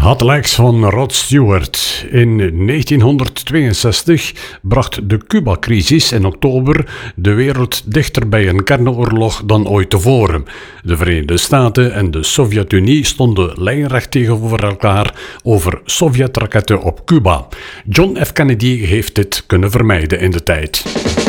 Hot van Rod Stewart. In 1962 bracht de Cuba-crisis in oktober de wereld dichter bij een kernoorlog dan ooit tevoren. De Verenigde Staten en de Sovjet-Unie stonden lijnrecht tegenover elkaar over Sovjet-raketten op Cuba. John F. Kennedy heeft dit kunnen vermijden in de tijd.